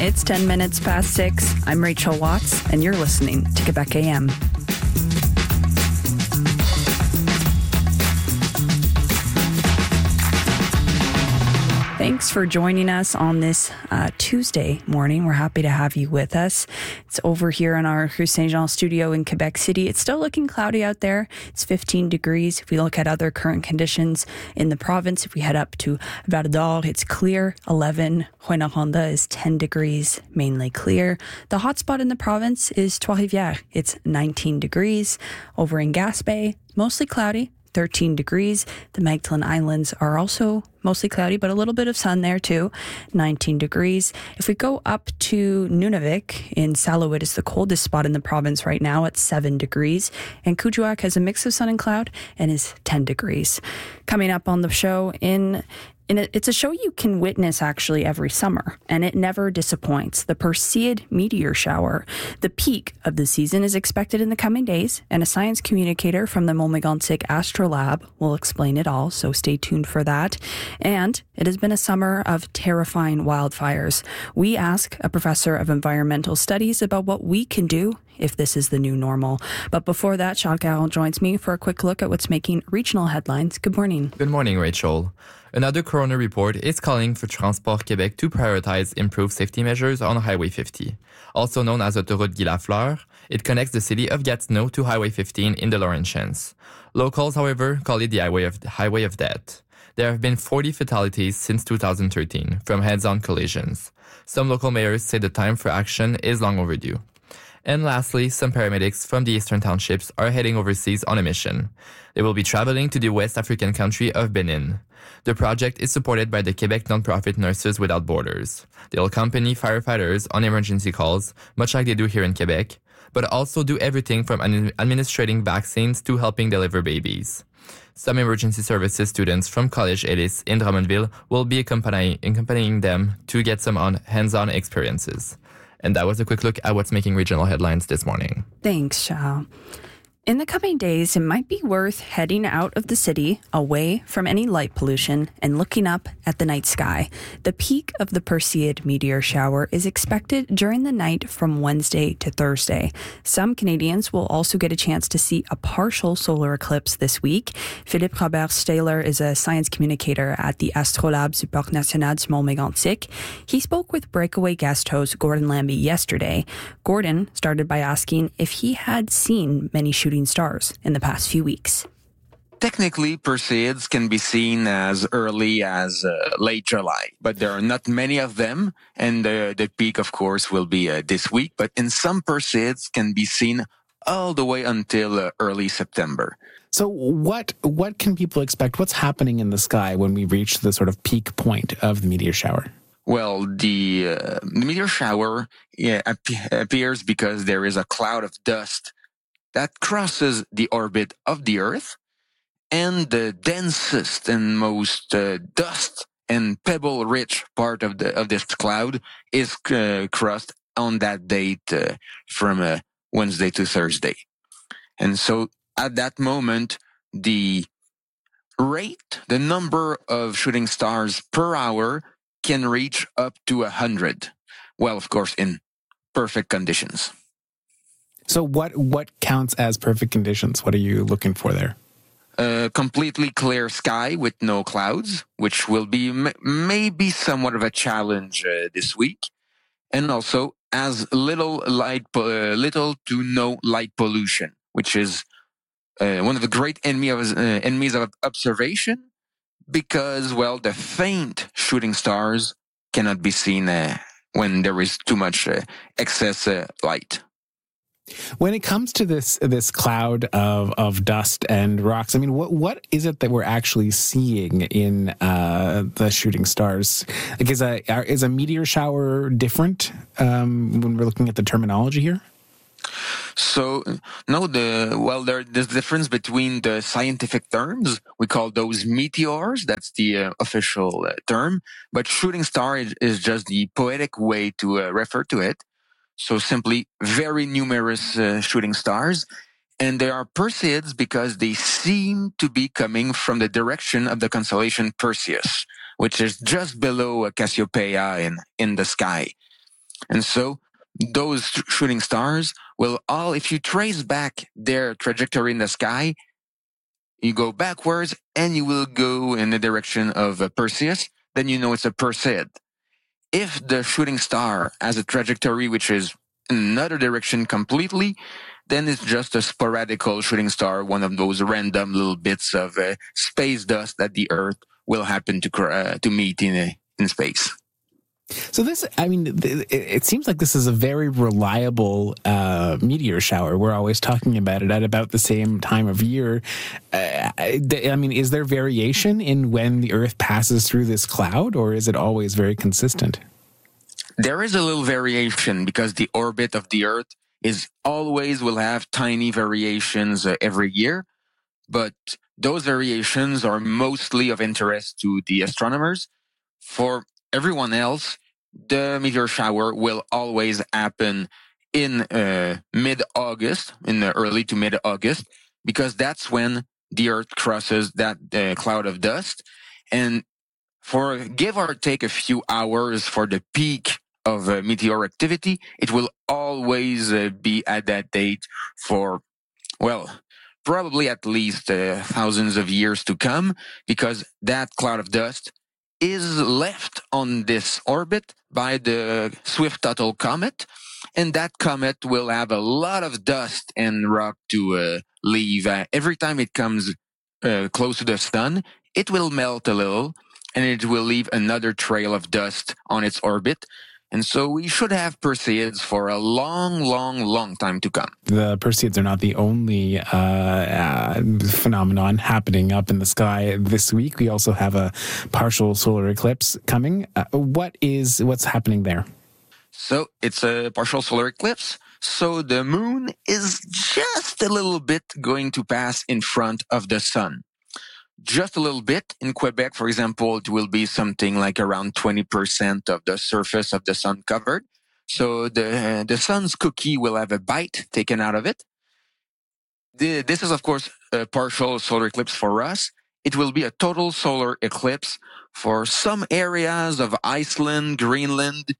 It's 10 minutes past 6. I'm Rachel Watts, and you're listening to Quebec AM. Thanks for joining us on this Tuesday morning. We're happy to have you with us. It's over here in our Rue Saint-Jean studio in Quebec City. It's still looking cloudy out there. It's 15 degrees. If we look at other current conditions in the province, if we head up to Val-d'Or, it's clear, 11. Rouyn-Noranda is 10 degrees, mainly clear. The hotspot in the province is Trois-Rivières. It's 19 degrees. Over in Gaspé, mostly cloudy, 13 degrees. The Magdalen Islands are also mostly cloudy, but a little bit of sun there too, 19 degrees. If we go up to Nunavik in Salouet, it's the coldest spot in the province right now at 7 degrees. And Kuujjuaq has a mix of sun and cloud and is 10 degrees. Coming up on the show it's a show you can witness actually every summer, and it never disappoints. The Perseid meteor shower. The peak of the season is expected in the coming days, and a science communicator from the Mont-Mégantic Astrolab will explain it all, so stay tuned for that. And it has been a summer of terrifying wildfires. We ask a professor of environmental studies about what we can do if this is the new normal. But before that, Charles Caron joins me for a quick look at what's making regional headlines. Good morning. Good morning, Rachel. Another coroner report is calling for Transport Québec to prioritize improved safety measures on Highway 50. Also known as Autoroute Guy Lafleur, it connects the city of Gatineau to Highway 15 in the Laurentians. Locals, however, call it the highway of death. There have been 40 fatalities since 2013 from heads-on collisions. Some local mayors say the time for action is long overdue. And lastly, some paramedics from the eastern townships are heading overseas on a mission. They will be traveling to the West African country of Benin. The project is supported by the Quebec nonprofit Nurses Without Borders. They'll accompany firefighters on emergency calls, much like they do here in Quebec, but also do everything from administrating vaccines to helping deliver babies. Some emergency services students from Collège Ellis in Drummondville will be accompanying them to get some hands-on experiences. And that was a quick look at what's making regional headlines this morning. Thanks, Charles. In the coming days, it might be worth heading out of the city, away from any light pollution, and looking up at the night sky. The peak of the Perseid meteor shower is expected during the night from Wednesday to Thursday. Some Canadians will also get a chance to see a partial solar eclipse this week. Philippe Robert Stahler is a science communicator at the Astrolab du Parc National du Mont-Mégantic. He spoke with Breakaway guest host Gordon Lambie yesterday. Gordon started by asking if he had seen many shooting stars in the past few weeks. Technically, Perseids can be seen as early as late July, but there are not many of them, and the peak, of course, will be this week. But in some Perseids can be seen all the way until early September. So what can people expect? What's happening in the sky when we reach the sort of peak point of the meteor shower? Well, the meteor shower appears because there is a cloud of dust that crosses the orbit of the Earth, and the densest and most dust and pebble-rich part of this cloud is crossed on that date from Wednesday to Thursday. And so at that moment, the number of shooting stars per hour can reach up to 100. Well, of course, in perfect conditions. So what counts as perfect conditions? What are you looking for there? A completely clear sky with no clouds, which will be maybe somewhat of a challenge this week, and also as little to no light pollution, which is one of the great enemies of observation, because, well, the faint shooting stars cannot be seen when there is too much excess light. When it comes to this cloud of dust and rocks, I mean, what is it that we're actually seeing in the shooting stars? Like, is a meteor shower different when we're looking at the terminology here? So, no, there's a difference between the scientific terms. We call those meteors. That's the official term. But shooting star is just the poetic way to refer to it. So simply very numerous shooting stars. And they are Perseids because they seem to be coming from the direction of the constellation Perseus, which is just below Cassiopeia in the sky. And so those shooting stars will all, if you trace back their trajectory in the sky, you go backwards and you will go in the direction of Perseus, then you know it's a Perseid. If the shooting star has a trajectory which is in another direction completely, then it's just a sporadical shooting star, one of those random little bits of space dust that the Earth will happen to meet in space. So this, I mean, it seems like this is a very reliable meteor shower. We're always talking about it at about the same time of year. I mean, is there variation in when the Earth passes through this cloud, or is it always very consistent? There is a little variation because the orbit of the Earth will have tiny variations every year, but those variations are mostly of interest to the astronomers. For everyone else, the meteor shower will always happen in mid-August, in the early to mid-August, because that's when the Earth crosses that cloud of dust. And for give or take a few hours for the peak of meteor activity, it will always be at that date for, well, probably at least thousands of years to come, because that cloud of dust is left on this orbit by the Swift-Tuttle comet, and that comet will have a lot of dust and rock to leave. Every time it comes close to the sun, it will melt a little, and it will leave another trail of dust on its orbit. And so we should have Perseids for a long, long, long time to come. The Perseids are not the only phenomenon happening up in the sky this week. We also have a partial solar eclipse coming. What's happening there? So it's a partial solar eclipse. So the moon is just a little bit going to pass in front of the sun. Just a little bit. In Quebec, for example, it will be something like around 20% of the surface of the sun covered. So the sun's cookie will have a bite taken out of it. This is, of course, a partial solar eclipse for us. It will be a total solar eclipse for some areas of Iceland, Greenland,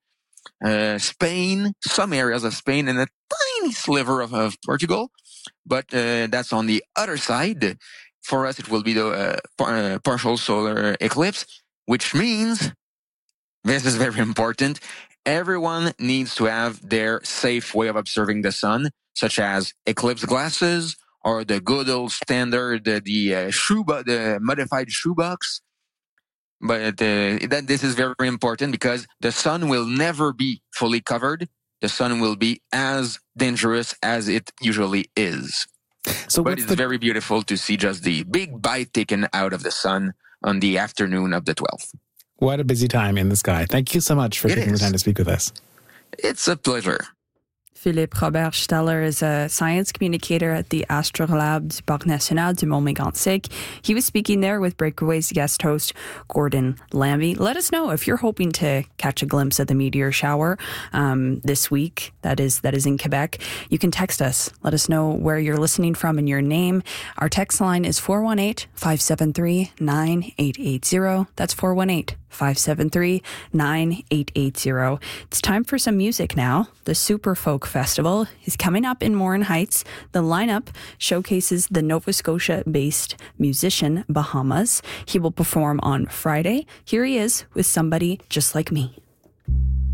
Spain, some areas of Spain, and a tiny sliver of Portugal. But that's on the other side. For us, it will be the partial solar eclipse, which means, this is very important, everyone needs to have their safe way of observing the sun, such as eclipse glasses or the good old standard, the modified shoebox. But this is very important because the sun will never be fully covered. The sun will be as dangerous as it usually is. But it's very beautiful to see just the big bite taken out of the sun on the afternoon of the 12th. What a busy time in the sky. Thank you so much for taking the time to speak with us. It's a pleasure. Philippe Robert Steller is a science communicator at the Astrolabe du Parc National du Mont-Mégantic. He was speaking there with Breakaway's guest host, Gordon Lambie. Let us know if you're hoping to catch a glimpse of the meteor shower this week. That is in Quebec. You can text us. Let us know where you're listening from and your name. Our text line is 418-573-9880. That's 418-573-9880. It's time for some music now. The Super Folk Festival is coming up in Morin Heights. The lineup showcases the Nova Scotia-based musician Bahamas. He will perform on Friday. Here he is with Somebody Just Like Me.